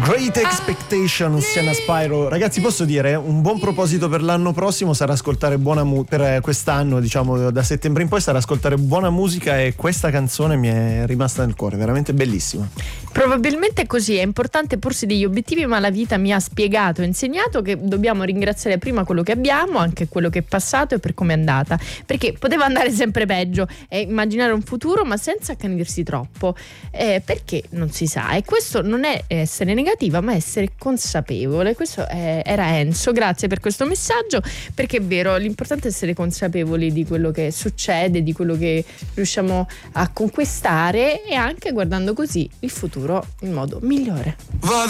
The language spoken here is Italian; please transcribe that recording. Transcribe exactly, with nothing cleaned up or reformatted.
Great Expectation, Sienna Spyro. Ragazzi, posso dire, un buon proposito per l'anno prossimo sarà ascoltare buona musica. Per quest'anno, diciamo da settembre in poi, sarà ascoltare buona musica, e questa canzone mi è rimasta nel cuore, veramente bellissima. Probabilmente è così, è importante porsi degli obiettivi, ma la vita mi ha spiegato, insegnato che dobbiamo ringraziare prima quello che abbiamo, anche quello che è passato e per come è andata, perché poteva andare sempre peggio, e immaginare un futuro ma senza accanirsi troppo, eh, perché non si sa, e questo non è essere negativa ma essere consapevole. Questo è, era Enzo, grazie per questo messaggio, perché è vero, l'importante è essere consapevoli di quello che succede, di quello che riusciamo a conquistare, e anche guardando così il futuro in modo migliore. Vado